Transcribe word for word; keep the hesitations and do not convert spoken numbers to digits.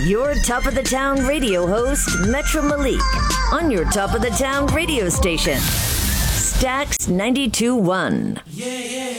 Your Top of the Town radio host, Metro Malik, on your Top of the Town radio station, Stax ninety-two point one. Yeah, yeah.